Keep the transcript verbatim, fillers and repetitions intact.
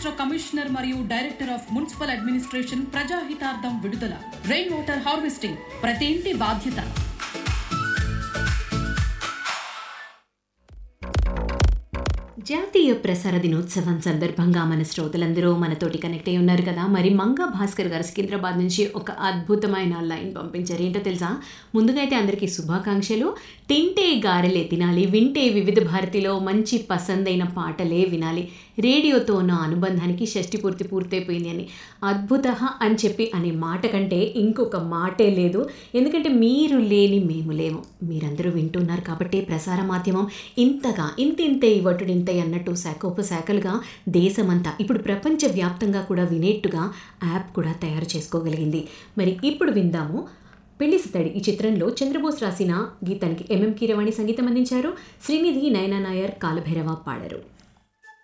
రాష్ట్ర కమిషనర్ మరియు director of municipal administration ప్రజాహితార్థం విడుదల. రెయిన్ వాటర్ హార్వెస్టింగ్ ప్రతి ఇంటి బాధ్యత. జాతీయ ప్రసార దినోత్సవం సందర్భంగా మన శ్రోతలందరూ మనతోటి కనెక్ట్ అయి ఉన్నారు కదా. మరి మంగా భాస్కర్ గారు సికింద్రాబాద్ నుంచి ఒక అద్భుతమైన లైన్ పంపించారు. ఏంటో తెలుసా? ముందుగా అయితే అందరికీ శుభాకాంక్షలు. తింటే గారెలే తినాలి, వింటే వివిధ భారతిలో మంచి పసందైన పాటలే వినాలి, రేడియోతో ఉన్న అనుబంధానికి షష్టి పూర్తి పూర్తయిపోయింది అని. అద్భుత అని చెప్పి అనే మాట కంటే ఇంకొక మాటే లేదు. ఎందుకంటే మీరు లేని మేము లేము. మీరందరూ వింటున్నారు కాబట్టి ప్రసార మాధ్యమం ఇంతగా ఇంతింతే ఇవటుడింత అన్నట్టు శాఖోపశాఖలుగా దేశమంతా ఇప్పుడు ప్రపంచవ్యాప్తంగా కూడా వినేట్టుగా యాప్ కూడా తయారు చేసుకోగలిగింది. మరి ఇప్పుడు విందాము పెళ్లి సతడి. ఈ చిత్రంలో చంద్రబోస్ రాసిన గీతానికి ఎంఎం కీరవాణి సంగీతం అందించారు. శ్రీనిధి, నయనా నాయర్, కాలభైరవ పాడారు.